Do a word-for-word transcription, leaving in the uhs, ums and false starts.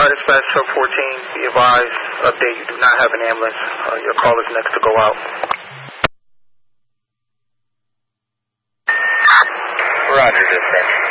Uh, dispatch sub fourteen, be advised, update, you do not have an ambulance. Uh, your call is next to go out. Roger, dispatch.